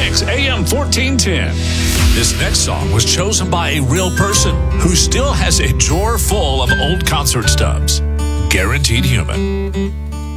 Kicks AM 1410. This next song was chosen by a real person who still has a drawer full of old concert stubs. Guaranteed Human.